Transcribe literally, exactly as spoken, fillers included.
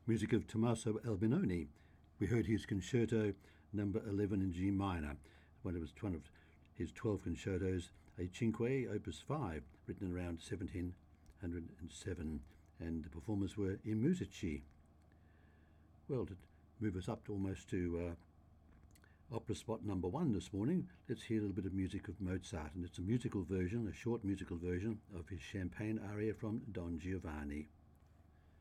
music of Tommaso Albinoni. We heard his concerto number eleven in G minor. One of, one of his twelve concertos, a Cinque, opus five, written around seventeen oh seven, and the performers were I Musici. Well, to move us up to almost to uh, opera spot number one this morning, let's hear a little bit of music of Mozart, and it's a musical version, a short musical version of his Champagne aria from Don Giovanni.